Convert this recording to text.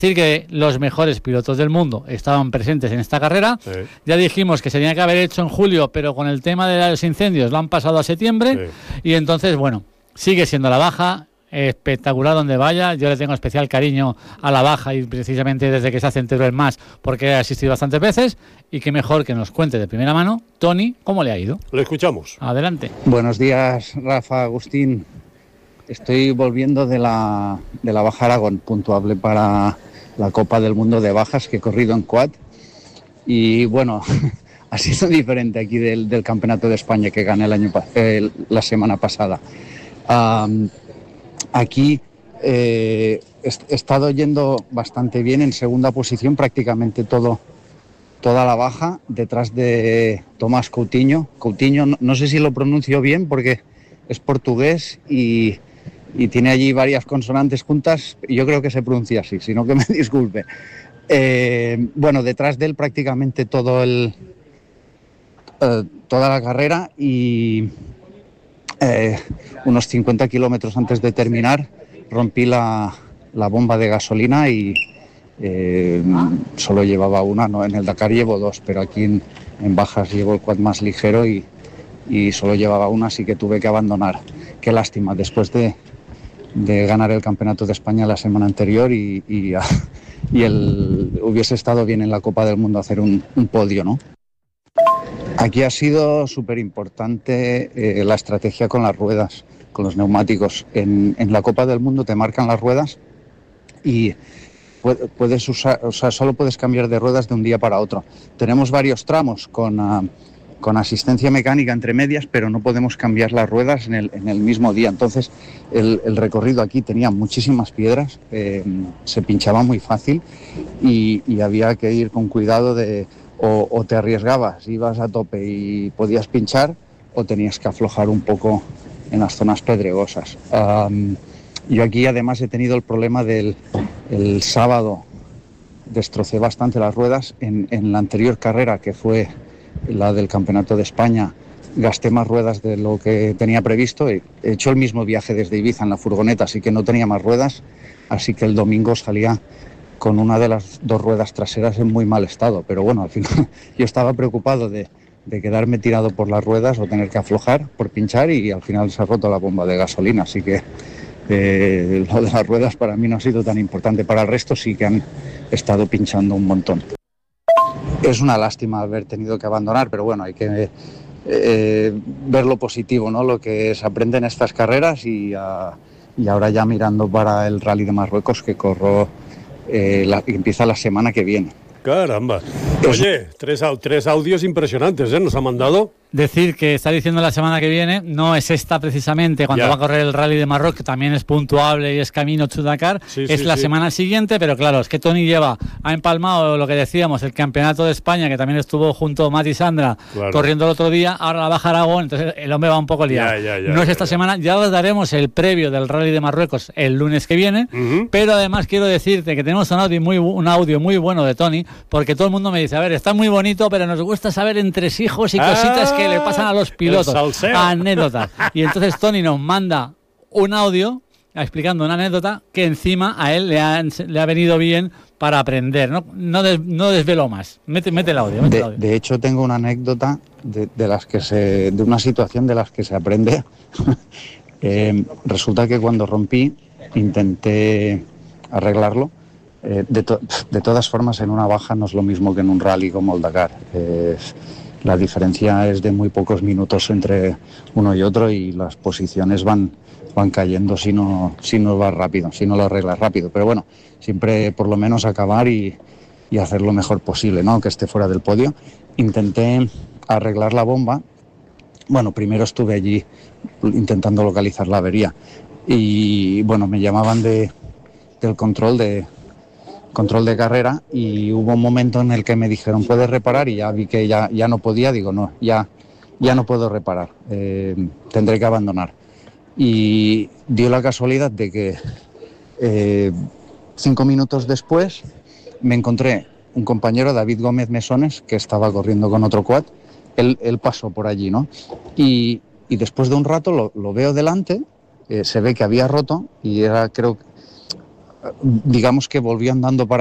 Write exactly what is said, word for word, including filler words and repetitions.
decir que los mejores pilotos del mundo estaban presentes en esta carrera. Sí. Ya dijimos que se tenía que haber hecho en julio, pero con el tema de los incendios lo han pasado a septiembre. Sí. Y entonces, bueno, sigue siendo la baja. Espectacular donde vaya. Yo le tengo especial cariño a la baja y precisamente desde que se hace en Teruel más, porque he asistido bastantes veces. Y qué mejor que nos cuente de primera mano, Toni, cómo le ha ido. Lo escuchamos. Adelante. Buenos días, Rafa, Agustín. Estoy volviendo de la, de la Baja Aragón, puntuable para la Copa del Mundo de Bajas que he corrido en quad. Y bueno, ha sido diferente aquí del, del Campeonato de España que gané el año, eh, la semana pasada. Um, aquí eh, he estado yendo bastante bien, en segunda posición prácticamente todo, toda la baja, detrás de Tomás Coutinho. Coutinho, no, no sé si lo pronuncio bien porque es portugués y... y tiene allí varias consonantes juntas, y yo creo que se pronuncia así, si no que me disculpe. Eh, bueno, detrás de él prácticamente todo el, eh, toda la carrera y eh, unos cincuenta kilómetros antes de terminar rompí la, la bomba de gasolina y eh, solo llevaba una, ¿no? En el Dakar llevo dos, pero aquí en, en bajas llevo el quad más ligero y, y solo llevaba una, así que tuve que abandonar. Qué lástima, después de de ganar el Campeonato de España la semana anterior y, y, y el, hubiese estado bien en la Copa del Mundo hacer un, un podio, ¿no? Aquí ha sido súper importante eh, la estrategia con las ruedas, con los neumáticos. En, en la Copa del Mundo te marcan las ruedas y puedes usar, o sea, solo puedes cambiar de ruedas de un día para otro. Tenemos varios tramos con... Uh, con asistencia mecánica entre medias, pero no podemos cambiar las ruedas en el, en el mismo día. Entonces, el, el recorrido aquí tenía muchísimas piedras, eh, se pinchaba muy fácil y, y había que ir con cuidado de o, o te arriesgabas, ibas a tope y podías pinchar, o tenías que aflojar un poco en las zonas pedregosas. Um, yo aquí además he tenido el problema del el sábado, destrocé bastante las ruedas. En, en la anterior carrera, que fue la del Campeonato de España, gasté más ruedas de lo que tenía previsto. He hecho el mismo viaje desde Ibiza en la furgoneta, así que no tenía más ruedas, así que el domingo salía con una de las dos ruedas traseras en muy mal estado, pero bueno, al final yo estaba preocupado de, de quedarme tirado por las ruedas o tener que aflojar por pinchar, y al final se ha roto la bomba de gasolina, así que eh, lo de las ruedas para mí no ha sido tan importante. Para el resto sí que han estado pinchando un montón. Es una lástima haber tenido que abandonar, pero bueno, hay que eh, ver lo positivo, ¿no? Lo que se aprende en estas carreras y, uh, y ahora ya mirando para el Rally de Marruecos, que corro, eh, la, que empieza la semana que viene. Caramba. Oye, tres, tres audios impresionantes, ¿eh? Nos ha mandado. Decir que está diciendo la semana que viene, no es esta precisamente cuando ya va a correr el Rally de Marruecos, que también es puntuable y es camino to Dakar, sí, es sí, la sí. semana siguiente, pero claro, es que Toni lleva, ha empalmado lo que decíamos, el Campeonato de España, que también estuvo junto a Mati Sandra, claro, corriendo el otro día, ahora la Baja Aragón, entonces el hombre va un poco liado. Ya, ya, ya, no es esta ya, semana, ya os daremos el previo del Rally de Marruecos el lunes que viene, uh-huh. Pero además quiero decirte que tenemos un audio muy, un audio muy bueno de Toni, porque todo el mundo me dice, a ver, está muy bonito, pero nos gusta saber entresijos y cositas ah. que le pasan a los pilotos, anécdotas. Y entonces Toni nos manda un audio explicando una anécdota que encima a él le ha, le ha venido bien para aprender. No, no, des, no desvelo más. Mete, mete el audio. Mete de, el audio. De hecho, tengo una anécdota de, de las que se, de una situación de las que se aprende. eh, resulta que cuando rompí intenté arreglarlo. Eh, de, to, de todas formas, en una baja no es lo mismo que en un rally como el Dakar. Eh, la diferencia es de muy pocos minutos entre uno y otro, y las posiciones van, van cayendo si no, si no vas rápido, si no lo arreglas rápido. Pero bueno, siempre por lo menos acabar y, y hacer lo mejor posible, ¿no? Aunque esté fuera del podio. Intenté arreglar la bomba. Bueno, primero estuve allí intentando localizar la avería y bueno, me llamaban de, del control de... control de carrera, y hubo un momento en el que me dijeron, ¿puedes reparar? Y ya vi que ya, ya no podía, digo, no, ya, ya no puedo reparar, eh, tendré que abandonar. Y dio la casualidad de que eh, cinco minutos después me encontré un compañero, David Gómez Mesones, que estaba corriendo con otro quad, él, él pasó por allí, ¿no? Y, y después de un rato lo, lo veo delante, eh, se ve que había roto, y era, creo que digamos que volvió andando para